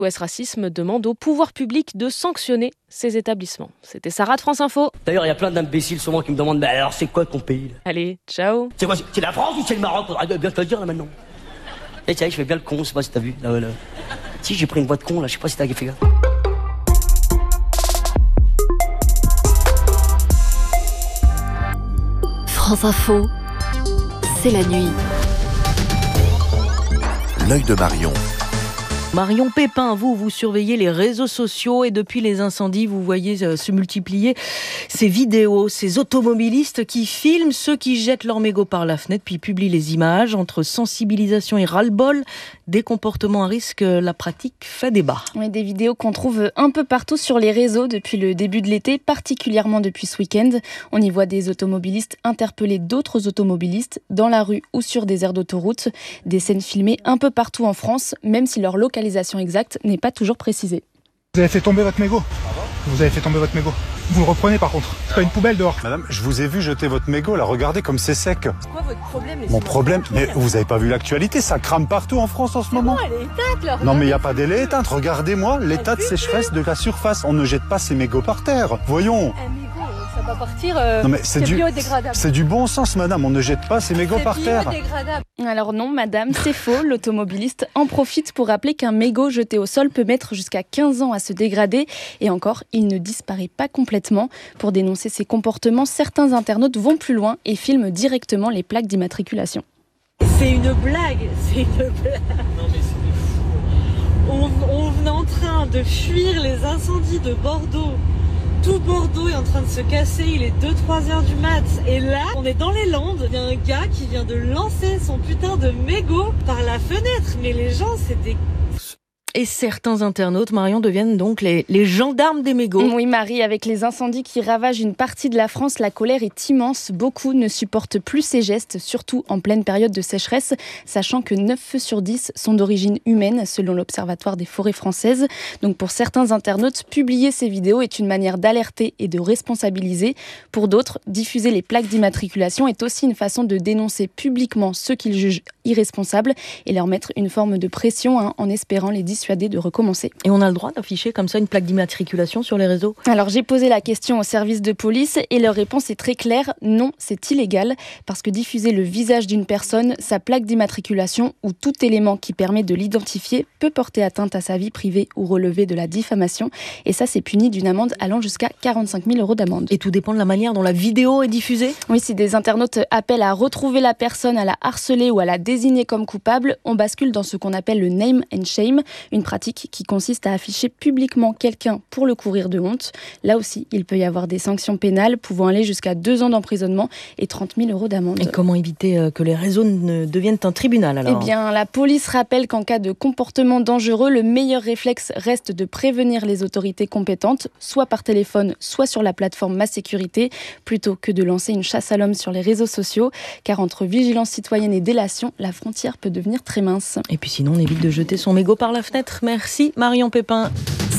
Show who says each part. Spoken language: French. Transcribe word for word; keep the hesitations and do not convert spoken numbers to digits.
Speaker 1: S O S Racisme demande au pouvoir public de sanctionner ces établissements. C'était Sarah de France Info.
Speaker 2: D'ailleurs, il y a plein d'imbéciles souvent qui me demandent « Mais alors, c'est quoi ton pays là ?»
Speaker 1: Allez, ciao.
Speaker 2: C'est quoi, c'est la France ou c'est le Maroc? Faudra bien te le dire là maintenant. Et tiens, je fais bien le con, je sais pas si t'as vu. Là, là. Si, j'ai pris une voix de con là, je sais pas si t'as fait gaffe.
Speaker 3: France Info, c'est la nuit.
Speaker 4: L'œil de Marion.
Speaker 5: Marion Pépin, vous, vous surveillez les réseaux sociaux et depuis les incendies, vous voyez euh, se multiplier ces vidéos, ces automobilistes qui filment ceux qui jettent leurs mégots par la fenêtre puis publient les images. Entre sensibilisation et ras-le-bol, des comportements à risque, la pratique fait débat.
Speaker 6: Oui, des vidéos qu'on trouve un peu partout sur les réseaux depuis le début de l'été, particulièrement depuis ce week-end. On y voit des automobilistes interpeller d'autres automobilistes dans la rue ou sur des aires d'autoroute. Des scènes filmées un peu partout en France, même si leur localisation exacte n'est pas toujours précisée.
Speaker 7: Vous avez fait tomber votre mégot. Vous avez fait tomber votre mégot. Vous le reprenez par contre. C'est pas une poubelle dehors.
Speaker 8: Madame, je vous ai vu jeter votre mégot là. Regardez comme c'est sec.
Speaker 9: C'est quoi votre problème?
Speaker 8: Mon problème, mais vous avez pas vu l'actualité? Ça crame partout en France en ce moment.
Speaker 9: Elle est éteinte là.
Speaker 8: Non mais il y a pas d'elle est éteinte. Regardez-moi l'état de sécheresse de la surface. On ne jette pas ces mégots par terre. Voyons.
Speaker 9: Un mégot, ça va partir. Euh,
Speaker 8: non mais c'est, c'est du
Speaker 9: biodégradable.
Speaker 8: C'est du bon sens, madame. On ne jette pas ces mégots
Speaker 9: c'est
Speaker 8: par terre.
Speaker 9: Biodégradable.
Speaker 6: Alors non, madame, c'est faux. L'automobiliste en profite pour rappeler qu'un mégot jeté au sol peut mettre jusqu'à quinze ans à se dégrader. Et encore, il ne disparaît pas complètement. Pour dénoncer ces comportements, certains internautes vont plus loin et filment directement les plaques d'immatriculation.
Speaker 9: C'est une blague, c'est une blague. Non mais c'est des fous. On, on est en train de fuir les incendies de Bordeaux. Tout Bordeaux est en train de se casser, il est deux trois heures du mat. Et là, on est dans les Landes, il y a un gars qui vient de lancer son putain de mégot par la fenêtre. Mais les gens, c'est des...
Speaker 5: Et certains internautes, Marion, deviennent donc les, les gendarmes des mégots.
Speaker 6: Oui, Marie, avec les incendies qui ravagent une partie de la France, la colère est immense. Beaucoup ne supportent plus ces gestes, surtout en pleine période de sécheresse, sachant que neuf feux sur dix sont d'origine humaine, selon l'Observatoire des forêts françaises. Donc pour certains internautes, publier ces vidéos est une manière d'alerter et de responsabiliser. Pour d'autres, diffuser les plaques d'immatriculation est aussi une façon de dénoncer publiquement ceux qu'ils jugent irresponsables et leur mettre une forme de pression hein, en espérant les dissuader de recommencer.
Speaker 5: Et on a le droit d'afficher comme ça une plaque d'immatriculation sur les réseaux?
Speaker 6: Alors j'ai posé la question au service de police et leur réponse est très claire, non, c'est illégal parce que diffuser le visage d'une personne, sa plaque d'immatriculation ou tout élément qui permet de l'identifier peut porter atteinte à sa vie privée ou relever de la diffamation et ça c'est puni d'une amende allant jusqu'à quarante-cinq mille euros d'amende.
Speaker 5: Et tout dépend de la manière dont la vidéo est diffusée?
Speaker 6: Oui, si des internautes appellent à retrouver la personne, à la harceler ou à la désigner comme coupable, on bascule dans ce qu'on appelle le name and shame, une pratique qui consiste à afficher publiquement quelqu'un pour le couvrir de honte. Là aussi, il peut y avoir des sanctions pénales pouvant aller jusqu'à deux ans d'emprisonnement et trente mille euros d'amende.
Speaker 5: Et comment éviter que les réseaux ne deviennent un tribunal alors?
Speaker 6: Eh bien, la police rappelle qu'en cas de comportement dangereux, le meilleur réflexe reste de prévenir les autorités compétentes, soit par téléphone, soit sur la plateforme Ma Sécurité, plutôt que de lancer une chasse à l'homme sur les réseaux sociaux, car entre vigilance citoyenne et délation, la frontière peut devenir très mince.
Speaker 5: Et puis sinon, on évite de jeter son mégot par la fenêtre. Merci Marion Pépin.